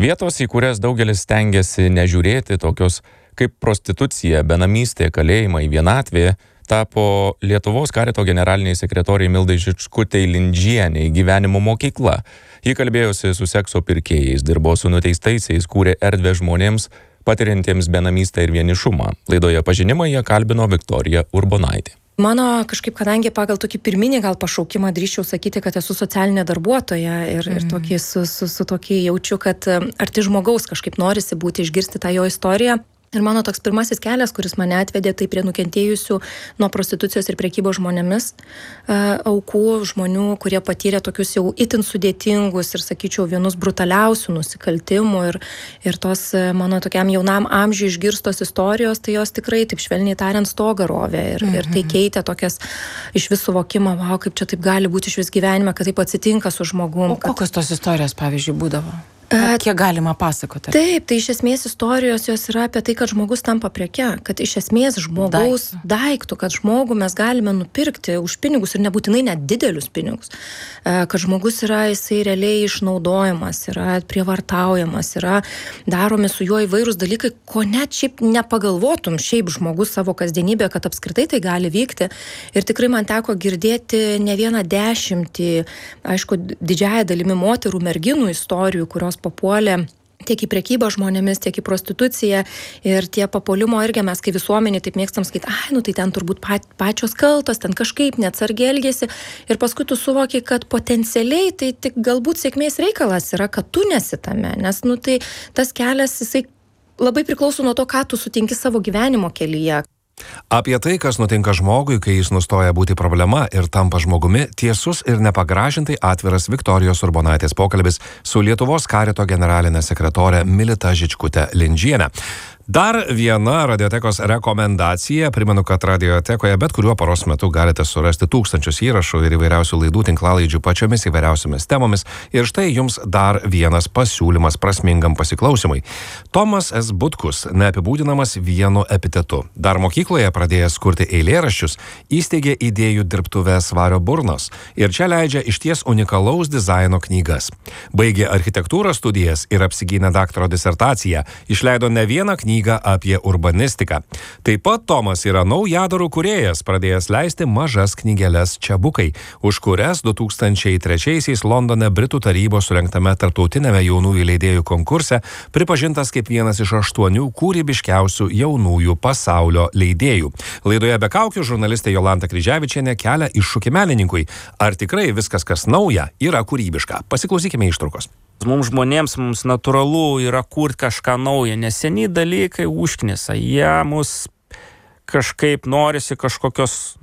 Vietos, į kurias daugelis stengiasi nežiūrėti, tokios kaip prostitucija, benamystė, kalėjimai, vienatvė, tapo Lietuvos Karito generaliniai sekretoriai Mildai Žičkutei Lindžienei gyvenimo mokykla. Ji kalbėjosi su sekso pirkėjais, dirbo su nuteistaisiais, kūrė erdvę žmonėms, patiriantiems benamystę ir vienišumą. Laidoje Pažinimai ją kalbino Viktorija Urbonaitė. Mano kažkaip, kadangi pagal tokį pirminį gal pašaukimą drįsčiau sakyti, kad esu socialinė darbuotoja ir tokį, su tokį jaučiu, kad arti žmogaus kažkaip norisi būti, išgirsti tą jo istoriją. Ir mano toks pirmasis kelias, kuris mane atvedė tai prie nukentėjusių nuo prostitucijos ir prekybos žmonėmis aukų, žmonių, kurie patyrė tokius jau itin sudėtingus ir, sakyčiau, vienus brutaliausių nusikaltimų ir tos mano tokiam jaunam amžiui išgirstos istorijos, tai jos tikrai, taip švelniai tariant, stogą rovė ir tai keitė tokias iš vis suvokimą, wow, kaip čia taip gali būti iš vis gyvenime, kad taip atsitinka su žmogum. O kokios tos istorijos, pavyzdžiui, būdavo? Kiek galima pasakoti? Taip, tai iš esmės istorijos jos yra apie tai, kad žmogus tampa preke, kad iš esmės žmogaus daiktų, kad žmogų mes galime nupirkti už pinigus ir nebūtinai net didelius pinigus, kad žmogus yra, jisai realiai išnaudojamas, yra prievartaujamas, yra daromi su juo įvairūs dalykai, ko net šiaip nepagalvotum šiaip žmogus savo kasdienybę, kad apskritai tai gali vykti. Ir tikrai man teko girdėti ne vieną 10, aišku, didžiąją dalimi moterų, merginų istorijų, kurios papuolė tiek į prekybą žmonėmis, tiek į prostituciją ir tie papuolimo irgi mes, kai visuomenė taip mėgstam skaityti, tai ten turbūt pačios kaltos, ten kažkaip neatsargiai elgėsi ir paskui tu suvoki, kad potencialiai tai tik galbūt sėkmės reikalas yra, kad tu nesi tame, nes tai tas kelias, jisai labai priklauso nuo to, ką tu sutinki savo gyvenimo kelyje. Apie tai, kas nutinka žmogui, kai jis nustoja būti problema ir tampa žmogumi, tiesus ir nepagražintai atviras Viktorijos Urbonaitės pokalbis su Lietuvos Karito generalinė sekretorė Milita Žičkute Lindžiene. Dar viena radiotekos rekomendacija. Primenu, kad radiotekoje bet kuriuo paros metu galite surasti tūkstančius įrašų ir įvairiausių laidų tinklalaidžių pačiomis įvairiausiamis temomis. Ir štai jums dar vienas pasiūlymas prasmingam pasiklausimui. Tomas S. Butkus, neapibūdinamas vienu epitetu. Dar mokykloje pradėjęs kurti eilėraščius, įsteigė idėjų dirbtuvę Svario burnos ir čia leidžia išties unikalaus dizaino knygas. Baigė architektūros studijas ir apsigynė daktaro disertaciją, išleido ne vieną knygą apie urbanistiką. Taip pat Tomas yra naujadarų kūrėjas, pradėjęs leisti mažas knygeles Čiabukai, už kurias 2003 Londone Britų tarybos surengtame tarptautinėme jaunųjų leidėjų konkurse pripažintas kaip vienas iš 8 kūrybiškiausių jaunųjų pasaulio leidėjų. Laidoje Be kaukių žurnalistė Jolanta Kryževičienė kelia iššūkį menininkui. Ar tikrai viskas, kas nauja, yra kūrybiška? Pasiklausykime ištraukos. Mums žmonėms, mums natūralu yra kurti kažką naują, nes seni dalykai užknisa, jie mus kažkaip norisi kažkokios,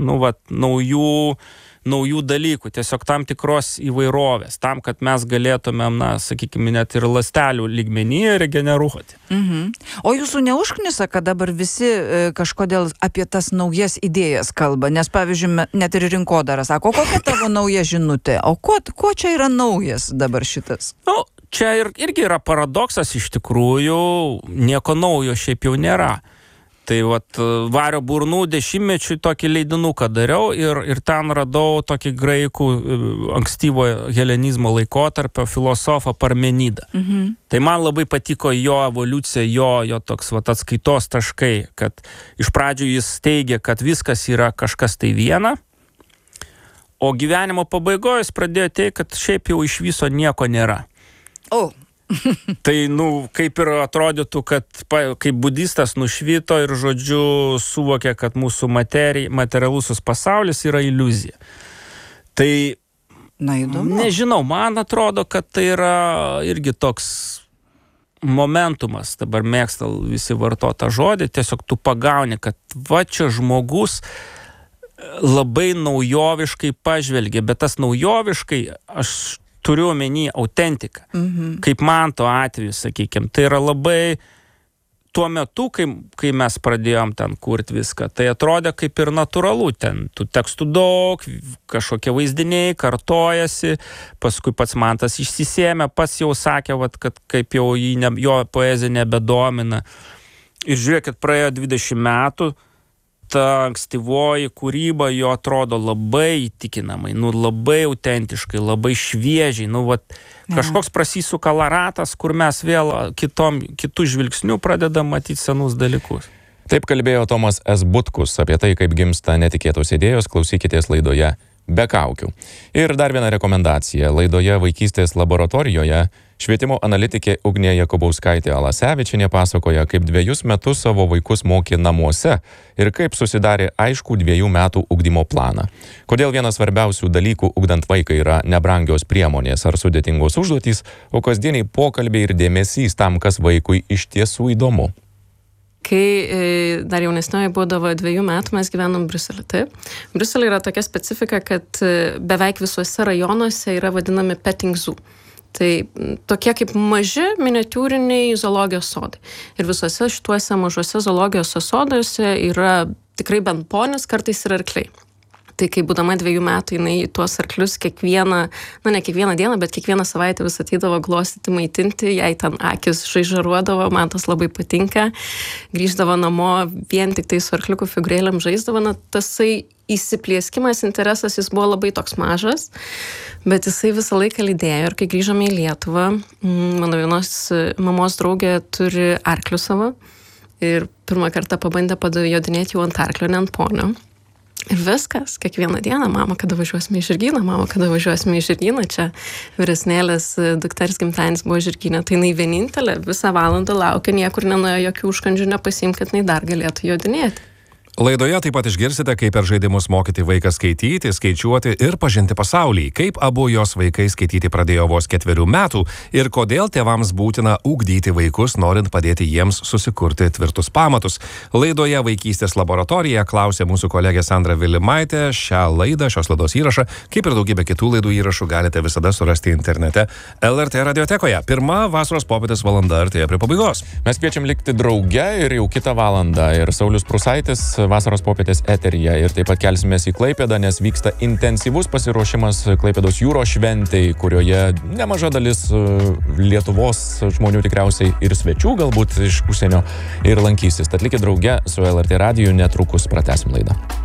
naujų dalykų, tiesiog tam tikros įvairovės, tam, kad mes galėtumėm, sakykime, net ir ląstelių lygmenyje regeneruoti. O jūsų neužknisa, kad dabar visi kažkodėl apie tas naujas idėjas kalba, nes pavyzdžiui, net ir rinkodara sako, kokia tavo nauja žinutė, o ko čia yra naujas dabar šitas? Čia irgi yra paradoksas iš tikrųjų, nieko naujo šiaip jau nėra. Tai Vario burnų 10-mečiui tokį leidinuką dariau ir ten radau tokį graikų ankstyvo helenizmo laikotarpio filosofą Parmenidą. Tai man labai patiko jo evoliucija, jo toks atskaitos taškai, kad iš pradžių jis teigia, kad viskas yra kažkas tai viena, o gyvenimo pabaigoje jis pradėjo teigti, kad šiaip jau iš viso nieko nėra. Tai, kaip ir atrodytų, kad kaip budistas nušvito ir, žodžiu, suvokė, kad mūsų materialusis pasaulis yra iliuzija. Tai, įdomu. Nežinau, man atrodo, kad tai yra irgi toks momentumas, dabar mėgsta visi vartotą žodį, tiesiog tu pagauni, kad čia žmogus labai naujoviškai pažvelgia, bet tas naujoviškai, aš turiu omeny autentiką. Kaip man to atveju, sakykime, tai yra labai tuo metu, kai mes pradėjom ten kurti viską, tai atrodė kaip ir natūralu, ten tų tekstų daug, kažkokie vaizdiniai kartojasi, paskui pats Mantas išsisėmė, pats jau sakė, kad kaip jau jo poezija nebedomina. Ir žiūrėkit, praėjo 20 metų, ta ankstyvoji kūryba jo atrodo labai įtikinamai, labai autentiškai, labai šviežiai, kažkoks prasisuka ratas, kur mes vėl kitų žvilgsnių pradedam matyti senus dalykus. Taip kalbėjo Tomas S. Butkus apie tai, kaip gimsta netikėtos idėjos, klausykitės laidoje Be kaukių. Ir dar viena rekomendacija. Laidoje Vaikystės laboratorijoje švietimo analitikė Ugnė Jakubauskaitė Alasevičienė pasakoja, kaip 2 metus savo vaikus mokė namuose ir kaip susidarė aiškų 2 metų ugdymo planą. Kodėl vienas svarbiausių dalykų ugdant vaiką yra nebrangios priemonės ar sudėtingos užduotys, o kasdieniai pokalbiai ir dėmesys tam, kas vaikui iš tiesų įdomu. Kai dar jaunesnioji būdavo 2 metų, mes gyvenom Briuselį. Taip. Briuselį yra tokia specifika, kad beveik visuose rajonuose yra vadinami petting zoo. Tai tokie kaip maži miniatiūriniai zoologijos sodai. Ir visuose šituose mažuose zoologijos soduose yra tikrai bent ponis, kartais ir arkliai. Tai kai būdama 2 metų, jinai tuos arklius ne kiekvieną dieną, bet kiekvieną savaitę vis ateidavo glostyti, maitinti, jai ten akis žaižaruodavo, man tas labai patinka. Grįždavo namo, vien tik tai su arkliukų figūrėlėm žaisdavo, tasai įsiplieskimas, interesas, jis buvo labai toks mažas, bet jisai visą laiką lydėjo. Ir kai grįžome į Lietuvą, mano vienos mamos draugė turi arklių savo ir pirmą kartą pabandė jodinėti jau ant arklio, ne ant ponio. Ir viskas, kiekvieną dieną, mama, kada važiuosime į žirgyną, čia vyresnėlės dukters gimtadienis buvo žirgyne, tai jinai vienintelė visą valandą laukia, niekur nenuėjo, jokių užkandžių nepasiim, kad jinai dar galėtų jodinėti. Laidoje taip pat išgirsite, kaip per žaidimus mokyti vaiką skaityti, skaičiuoti ir pažinti pasaulį, kaip abu jos vaikai skaityti pradėjo vos 4 metų ir kodėl tėvams būtina ugdyti vaikus, norint padėti jiems susikurti tvirtus pamatus. Laidoje Vaikystės laboratorija klausė mūsų kolegė Sandra Vilimaitė. Šios laidos įrašą, kaip ir daugybę kitų laidų įrašų, galite visada surasti internete LRT radiotekoje. Pirma vasaros popietės valanda artėja prie pabaigos. Mes kviečiam likti drauge ir jau kitą valandą. Ir Saulius Prusaitis vasaros popietės eteryje. Ir taip pat kelsimės į Klaipėdą, nes vyksta intensyvus pasiruošimas Klaipėdos jūros šventei, kurioje nemaža dalis Lietuvos žmonių tikriausiai ir svečių, galbūt iš užsienio, ir lankysis. Tad likit drauge su LRT radiju, netrukus pratęsim laidą.